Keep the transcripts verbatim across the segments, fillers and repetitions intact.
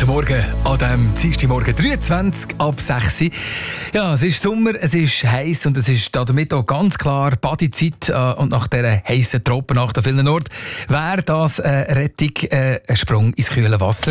Guten Morgen an diesem Dienstagmorgen, dreiundzwanzig ab sechs Uhr. Ja, es ist Sommer, es ist heiß und es ist damit auch ganz klar Badezeit. Und nach dieser heißen Tropennacht an vielen Orten wäre das eine Rettung, äh, ein Sprung ins kühle Wasser.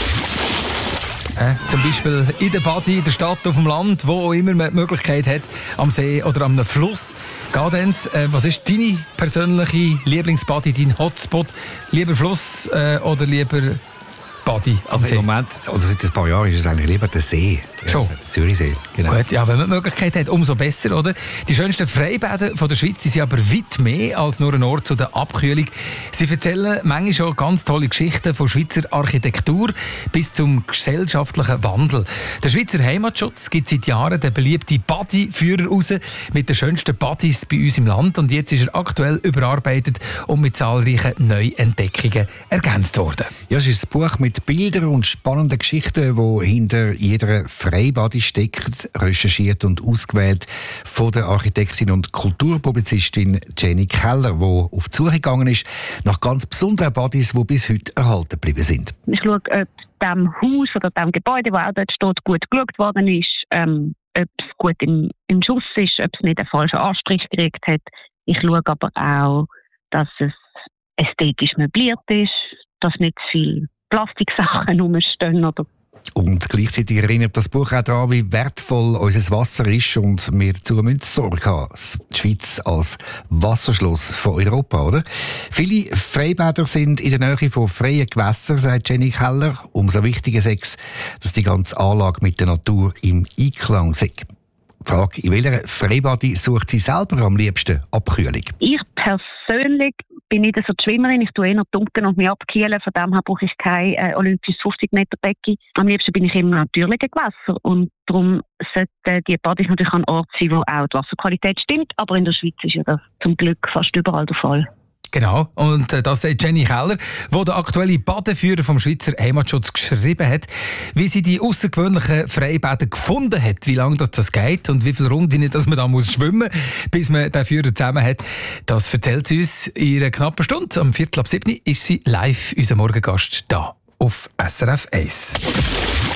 Äh, zum Beispiel in der Badi, in der Stadt, auf dem Land, wo auch immer man die Möglichkeit hat, am See oder am Fluss. Gadenz, äh, was ist deine persönliche Lieblingsbadi, dein Hotspot? Lieber Fluss äh, oder lieber Badi? Also im Moment, oder seit ein paar Jahren, ist es eigentlich lieber der See. Schon? Der Zürichsee, genau. Gut, ja, wenn man die Möglichkeit hat, umso besser, oder? Die schönsten Freibäder von der Schweiz sind aber weit mehr als nur ein Ort zu der Abkühlung. Sie erzählen manchmal schon ganz tolle Geschichten von Schweizer Architektur bis zum gesellschaftlichen Wandel. Der Schweizer Heimatschutz gibt seit Jahren den beliebten Badi-Führer raus mit den schönsten Badis bei uns im Land. Und jetzt ist er aktuell überarbeitet und mit zahlreichen Neuentdeckungen ergänzt worden. Ja, es ist ein Buch mit Bildern und spannenden Geschichten, die hinter jeder Freibadi steckt, recherchiert und ausgewählt von der Architektin und Kulturpublizistin Jenny Keller, die auf die Suche gegangen ist nach ganz besonderen Badis, die bis heute erhalten geblieben sind. Ich schaue, ob dem Haus oder dem Gebäude, das auch dort steht, gut geschaut worden ist, ähm, ob es gut im, im Schuss ist, ob es nicht einen falschen Anstrich gekriegt hat. Ich schaue aber auch, dass es ästhetisch möbliert ist, dass nicht viel Plastiksachen rumstehen oder. Und gleichzeitig erinnert das Buch auch daran, wie wertvoll unser Wasser ist und wir dazu müssen Sorge haben. Die Schweiz als Wasserschloss von Europa, oder? Viele Freibäder sind in der Nähe von freien Gewässern, sagt Jenny Keller. Umso wichtiger ist es, dass die ganze Anlage mit der Natur im Einklang ist. Die Frage, in welcher Freibadi sucht sie selber am liebsten Abkühlung? Ich persönlich bin nicht so die Schwimmerin. Ich tue eher dunkeln und mich abkühlen. Von dem her brauche ich kein äh, olympisches fünfzig Meter Becken. Am liebsten bin ich im natürlichen Gewässer. Und darum sollten die Badis natürlich an Ort sein, wo auch die Wasserqualität stimmt. Aber in der Schweiz ist ja das zum Glück fast überall der Fall. Genau, und das sagt Jenny Keller, die der aktuelle Badeführer vom Schweizer Heimatschutz geschrieben hat, wie sie die außergewöhnlichen Freibäder gefunden hat, wie lange das, das geht und wie viele Runden dass man da muss schwimmen muss, bis man den Führer zusammen hat. Das erzählt sie uns in einer knappen Stunde. Am Viertel ab sieben ist sie live, unser Morgengast, da auf S R F eins.